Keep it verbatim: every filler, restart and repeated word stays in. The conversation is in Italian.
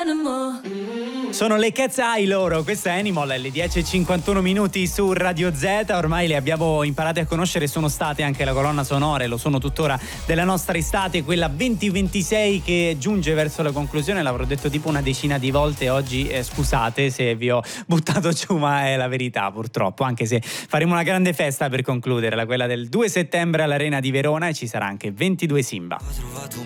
Sono le Cat's Eye loro, questa è Animal, alle dieci e cinquantuno minuti su Radio Z. Ormai le abbiamo imparate a conoscere, sono state anche la colonna sonora e lo sono tuttora della nostra estate, quella venti ventisei che giunge verso la conclusione. L'avrò detto tipo una decina di volte oggi, eh, scusate se vi ho buttato giù, ma è la verità purtroppo, anche se faremo una grande festa per concluderla, quella del due settembre all'Arena di Verona, e ci sarà anche ventidue Simba.